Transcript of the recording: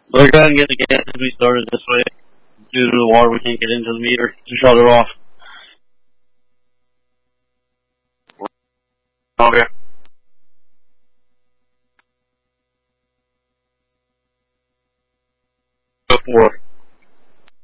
We're going to get the gas restarted this way. Due to the water, we can't get into the meter to shut it off. Okay. Go for it.